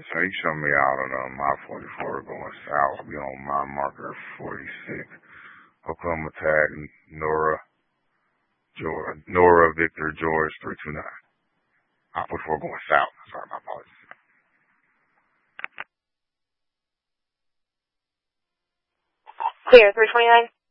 So he showed me out on I-44 going south. I'll be on mile marker 46. Oklahoma tag Nora Victor George 329. I-44 going south. Sorry, my apologies. Clear, 329.